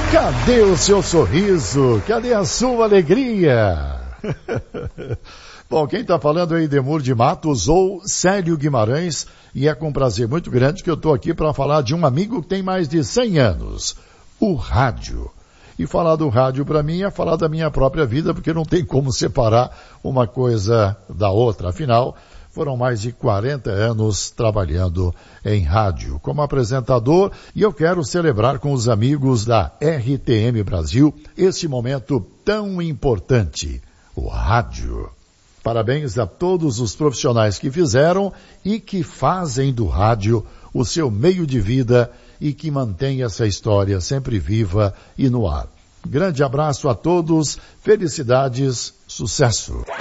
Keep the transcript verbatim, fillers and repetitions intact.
Cadê o seu sorriso? Cadê a sua alegria? Bom, quem está falando é Idemur de Matos ou Célio Guimarães, e é com prazer muito grande que eu estou aqui para falar de um amigo que tem mais de cem anos, o rádio. E falar do rádio para mim é falar da minha própria vida, porque não tem como separar uma coisa da outra. Afinal, foram mais de quarenta anos trabalhando em rádio como apresentador, e eu quero celebrar com os amigos da R T M Brasil esse momento tão importante, o rádio. Parabéns a todos os profissionais que fizeram e que fazem do rádio o seu meio de vida e que mantém essa história sempre viva e no ar. Grande abraço a todos, felicidades, sucesso!